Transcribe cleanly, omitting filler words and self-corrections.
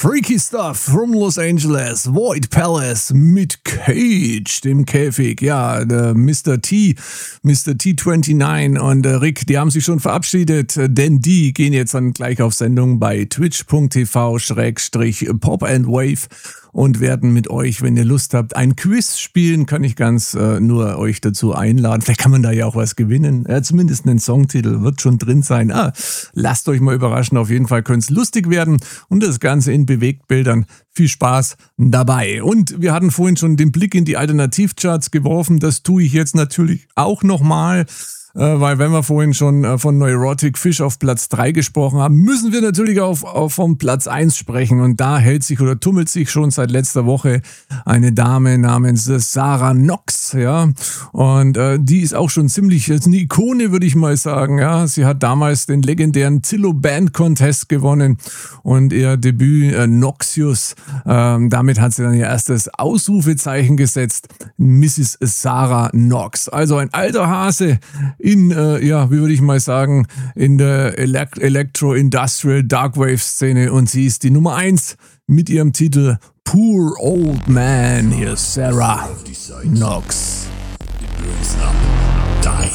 Freaky Stuff from Los Angeles, Void Palace mit Cage, dem Käfig. Ja, der Mr. T29 und Rick, die haben sich schon verabschiedet, denn die gehen jetzt dann gleich auf Sendung bei twitch.tv/pop&wave und werden mit euch, wenn ihr Lust habt, ein Quiz spielen. Kann ich ganz nur euch dazu einladen. Vielleicht kann man da ja auch was gewinnen. Zumindest einen Songtitel wird schon drin sein. Lasst euch mal überraschen. Auf jeden Fall könnte es lustig werden und das Ganze in Bewegtbildern. Viel Spaß dabei. Und wir hatten vorhin schon den Blick in die Alternativcharts geworfen. Das tue ich jetzt natürlich auch nochmal. Weil wenn wir vorhin schon von Neurotic Fish auf Platz 3 gesprochen haben, müssen wir natürlich auch vom Platz 1 sprechen. Und da hält sich oder tummelt sich schon seit letzter Woche eine Dame namens Sarah Knox. Ja? Und die ist auch schon ziemlich eine Ikone, würde ich mal sagen. Ja? Sie hat damals den legendären Zillow Band Contest gewonnen und ihr Debüt Noxious. Damit hat sie dann ihr erstes Ausrufezeichen gesetzt. Mrs. Sarah Knox. Also ein alter Hase in, wie würde ich mal sagen, in der Electro-Industrial Darkwave-Szene und sie ist die Nummer 1 mit ihrem Titel Poor Old Man. Hier ist Sarah Knox.